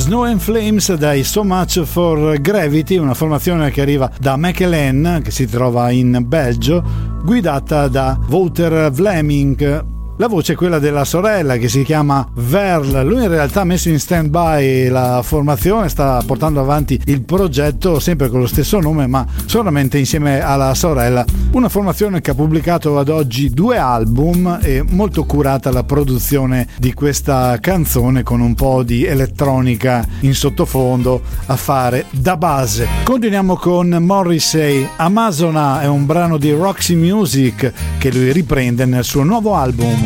Snow and Flames dai So Much for Gravity, una formazione che arriva da Mechelen, che si trova in Belgio, guidata da Wouter Vlaming. La voce è quella della sorella, che si chiama Verl. Lui in realtà ha messo in stand by la formazione, sta portando avanti il progetto sempre con lo stesso nome, ma solamente insieme alla sorella. Una formazione che ha pubblicato ad oggi 2 album e molto curata la produzione di questa canzone, con un po' di elettronica in sottofondo a fare da base. Continuiamo con Morrissey. Amazona è un brano di Roxy Music che lui riprende nel suo nuovo album.